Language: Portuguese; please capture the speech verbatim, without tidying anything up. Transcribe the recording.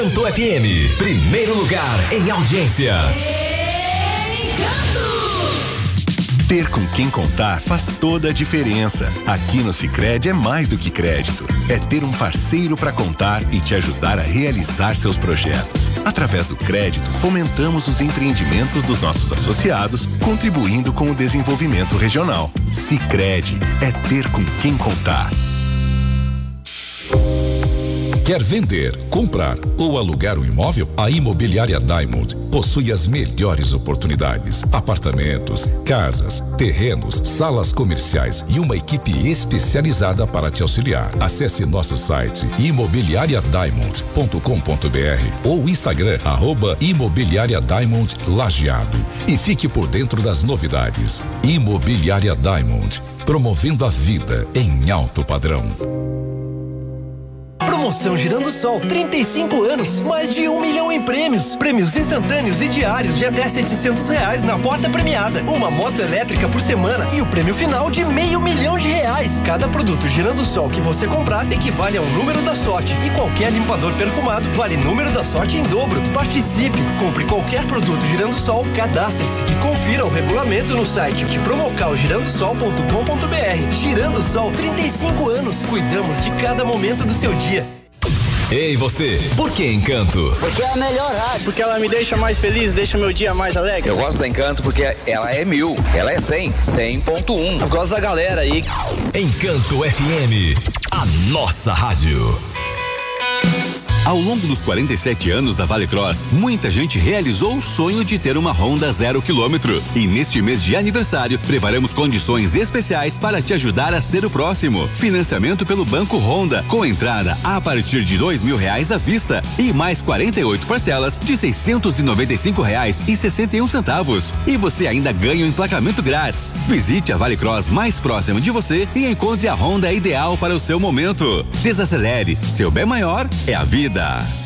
Encanto F M, primeiro lugar em audiência. Ter com quem contar faz toda a diferença. Aqui no Sicredi é mais do que crédito. É ter um parceiro para contar e te ajudar a realizar seus projetos. Através do crédito, fomentamos os empreendimentos dos nossos associados, contribuindo com o desenvolvimento regional. Sicredi é ter com quem contar. Quer vender, comprar ou alugar um imóvel? A Imobiliária Diamond possui as melhores oportunidades. Apartamentos, casas, terrenos, salas comerciais e uma equipe especializada para te auxiliar. Acesse nosso site imobiliaria diamond ponto com ponto br ou Instagram arroba Imobiliária Diamond Lajeado e fique por dentro das novidades. Imobiliária Diamond, promovendo a vida em alto padrão. Promoção Girando Sol, trinta e cinco anos, mais de um milhão em prêmios. Prêmios instantâneos e diários de até setecentos reais na porta premiada. Uma moto elétrica por semana e o prêmio final de meio milhão de reais. Cada produto Girando Sol que você comprar equivale a um número da sorte. E qualquer limpador perfumado vale número da sorte em dobro. Participe, compre qualquer produto Girando Sol, cadastre-se e confira o regulamento no site de promocal girando sol ponto com ponto br. Girando Sol, trinta e cinco anos. Cuidamos de cada momento do seu dia. Ei, você, por que Encanto? Porque é a melhor rádio. Porque ela me deixa mais feliz, deixa meu dia mais alegre. Eu gosto da Encanto porque ela é mil, ela é cem, cem ponto um. Eu gosto da galera aí. Encanto F M, a nossa rádio. Ao longo dos quarenta e sete anos da Vale Cross, muita gente realizou o sonho de ter uma Honda zero quilômetro. E neste mês de aniversário, preparamos condições especiais para te ajudar a ser o próximo. Financiamento pelo Banco Honda, com entrada a partir de dois mil reais à vista e mais quarenta e oito parcelas de seiscentos e noventa e cinco reais e sessenta e um centavos. E você ainda ganha um emplacamento grátis. Visite a Vale Cross mais próxima de você e encontre a Honda ideal para o seu momento. Desacelere, seu bem maior é a vida.